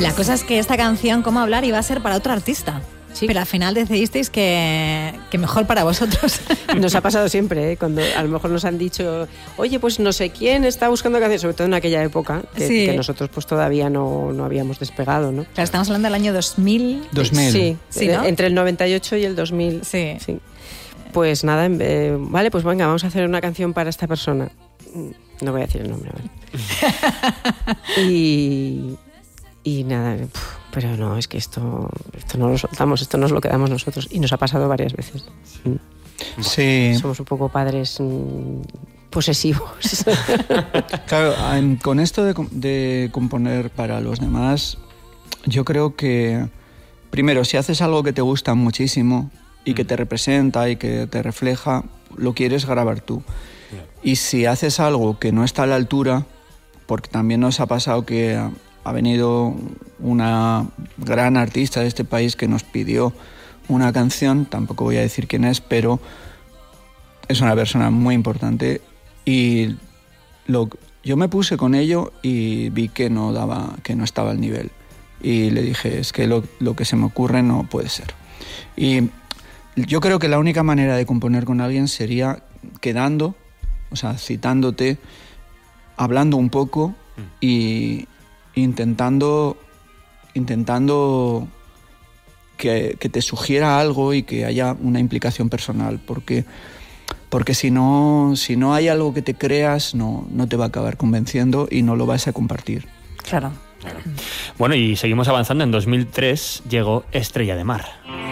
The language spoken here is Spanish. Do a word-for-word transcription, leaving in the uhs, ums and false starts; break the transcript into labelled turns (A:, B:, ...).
A: La cosa es que esta canción, Cómo hablar, iba a ser para otro artista. Sí. Pero al final decidisteis que, que mejor para vosotros.
B: Nos ha pasado siempre, ¿eh? Cuando a lo mejor nos han dicho, oye, pues no sé quién está buscando canciones, sobre todo en aquella época, que,
A: sí.
B: que nosotros pues todavía no, no habíamos despegado, ¿no?
A: Claro, estamos hablando del año dos mil.
C: dos mil.
B: Sí,
A: sí, ¿no?
B: Entre el noventa y ocho y el dos mil.
A: Sí.
B: sí. Pues nada, eh, vale, pues venga, vamos a hacer una canción para esta persona. No voy a decir el nombre, ¿vale? y, y nada, pff, pero no, es que esto, esto no lo soltamos, esto nos lo quedamos nosotros. Y nos ha pasado varias veces.
C: Sí.
B: Somos un poco padres mmm, posesivos.
C: Claro, con esto de, de componer para los demás, yo creo que, primero, si haces algo que te gusta muchísimo y que te representa y que te refleja, lo quieres grabar tú. Y si haces algo que no está a la altura, porque también nos ha pasado que ha venido una gran artista de este país que nos pidió una canción, tampoco voy a decir quién es, pero es una persona muy importante, y lo, yo me puse con ello y vi que no daba, que no estaba al nivel, y le dije, es que lo, lo que se me ocurre no puede ser. Y yo creo que la única manera de componer con alguien sería quedando, o sea, citándote, hablando un poco y intentando, intentando que, que te sugiera algo y que haya una implicación personal, porque, porque si no, si no hay algo que te creas, no, no te va a acabar convenciendo y no lo vas a compartir.
A: Claro.
D: Claro. Bueno, y seguimos avanzando. En dos mil tres llegó Estrella de Mar.